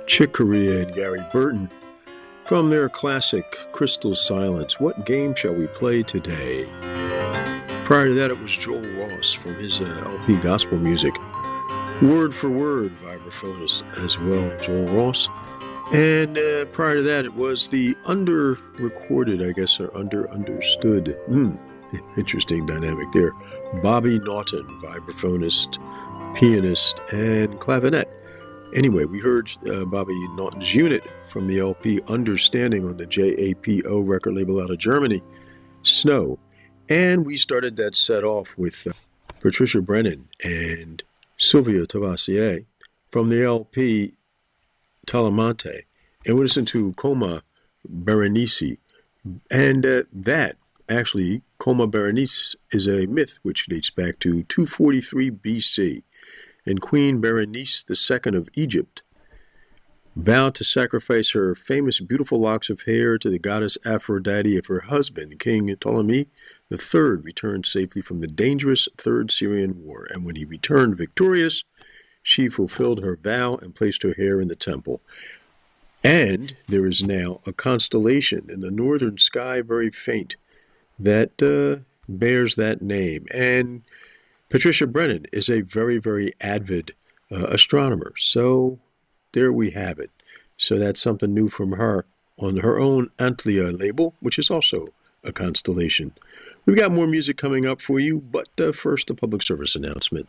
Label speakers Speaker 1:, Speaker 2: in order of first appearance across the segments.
Speaker 1: Chick Corea and Gary Burton from their classic Crystal Silence. What game shall we play today? Prior to that, it was Joel Ross from his LP Gospel Music. Word for word, vibraphonist as well, Joel Ross. And prior to that, it was the under-recorded, I guess, or under-understood. Interesting dynamic there. Bobby Naughton, vibraphonist, pianist, and clavinet. Anyway, we heard Bobby Naughton's Unit from the LP Understanding on the JAPO record label out of Germany, Snow. And we started that set off with Patricia Brennan and Sylvia Tavassier from the LP Talamante. And we listened to Coma Berenice. And that, actually, Coma Berenice is a myth which dates back to 243 BC. And Queen Berenice II of Egypt vowed to sacrifice her famous beautiful locks of hair to the goddess Aphrodite if her husband, King Ptolemy III, returned safely from the dangerous Third Syrian War. And when he returned victorious, she fulfilled her vow and placed her hair in the temple. And there is now a constellation in the northern sky, very faint, that bears that name. And Patricia Brennan is a very, very avid astronomer. So there we have it. So that's something new from her on her own Antlia label, which is also a constellation. We've got more music coming up for you, but first a public service announcement.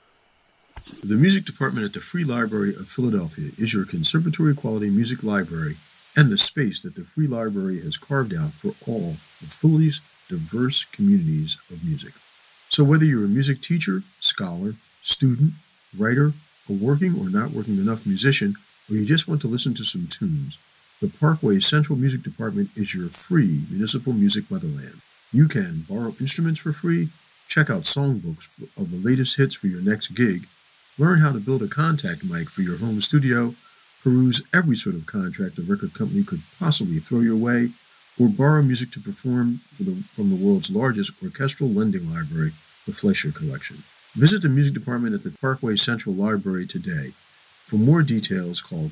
Speaker 1: The music department at the Free Library of Philadelphia is your conservatory quality music library and the space that the Free Library has carved out for all of Philly's diverse communities of music. So whether you're a music teacher, scholar, student, writer, a working or not working enough musician, or you just want to listen to some tunes, the Parkway Central Music Department is your free municipal music motherland. You can borrow instruments for free, check out songbooks of the latest hits for your next gig, learn how to build a contact mic for your home studio, peruse every sort of contract a record company could possibly throw your way, or borrow music to perform from the world's largest orchestral lending library, the Fleischer Collection. Visit the music department at the Parkway Central Library today. For more details, call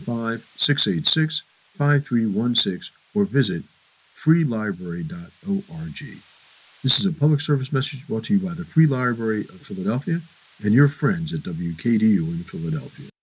Speaker 1: 215-686-5316 or visit freelibrary.org. This is a public service message brought to you by the Free Library of Philadelphia and your friends at WKDU in Philadelphia.